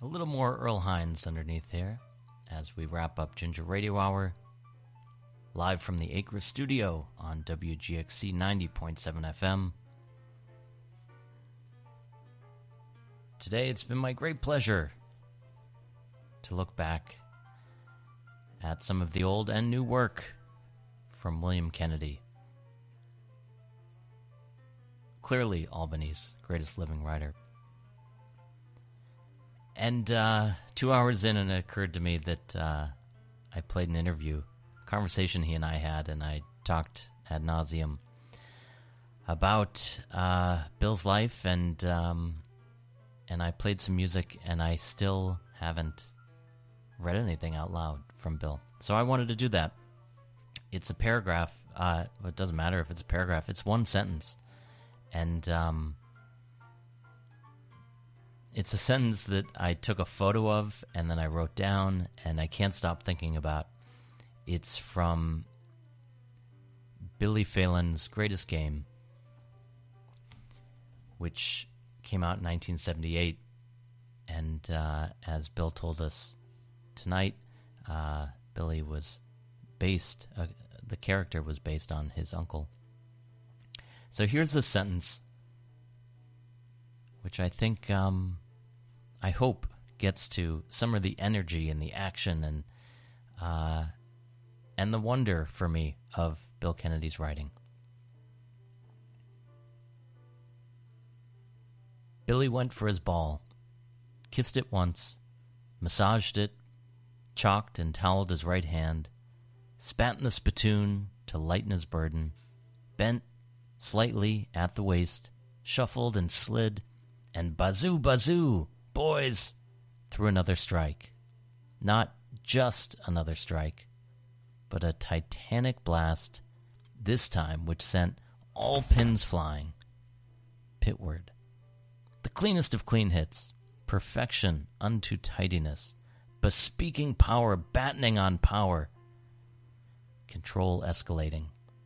A little more Earl Hines underneath here as we wrap up Ginger Radio Hour, live from the Acre Studio on WGXC 90.7 FM. Today it's been my great pleasure to look back at some of the old and new work from William Kennedy. Clearly Albany's greatest living writer. And 2 hours in, and it occurred to me that I played an interview, a conversation he and I had, and I talked ad nauseum about Bill's life, and I played some music, and I still haven't read anything out loud from Bill. So I wanted to do that. It's a paragraph. It doesn't matter if it's a paragraph. It's one sentence. And it's a sentence that I took a photo of and then I wrote down, and I can't stop thinking about. It's from Billy Phelan's Greatest Game, which came out in 1978. And as Bill told us tonight, Billy was based, the character was based on his uncle. So here's the sentence, which I think, I hope, gets to some of the energy and the action and the wonder for me of Bill Kennedy's writing. Billy went for his ball, kissed it once, massaged it, chalked and toweled his right hand, spat in the spittoon to lighten his burden, bent slightly at the waist, shuffled and slid, and bazoo, bazoo, boys, threw another strike. Not just another strike, but a titanic blast, this time which sent all pins flying, pitward. The cleanest of clean hits, perfection unto tidiness, bespeaking power, battening on power, control escalating.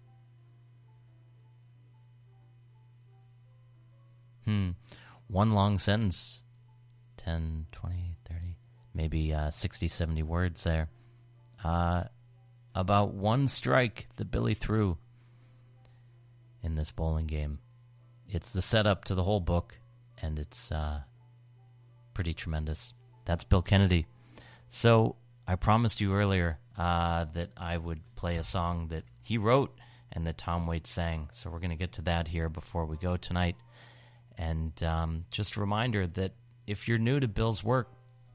One long sentence, 10, 20, 30, maybe 60, 70 words there, about one strike that Billy threw in this bowling game. It's the setup to the whole book, and it's pretty tremendous. That's Bill Kennedy. So I promised you earlier that I would play a song that he wrote and that Tom Waits sang. So we're going to get to that here before we go tonight. And just a reminder that if you're new to Bill's work,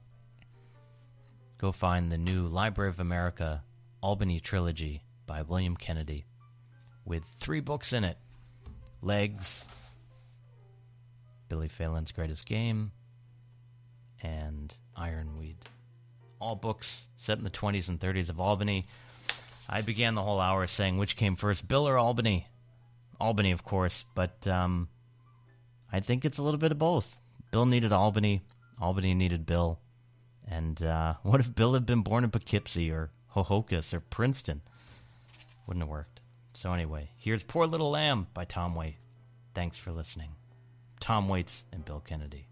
go find the new Library of America Albany Trilogy by William Kennedy with 3 books in it. Legs, Billy Phelan's Greatest Game, and Ironweed. All books set in the 20s and 30s of Albany. I began the whole hour saying which came first, Bill or Albany? Albany, of course, but I think it's a little bit of both. Bill needed Albany. Albany needed Bill. And what if Bill had been born in Poughkeepsie or Hohokus or Princeton? Wouldn't have worked. So anyway, here's Poor Little Lamb by Tom Waits. Thanks for listening. Tom Waits and Bill Kennedy.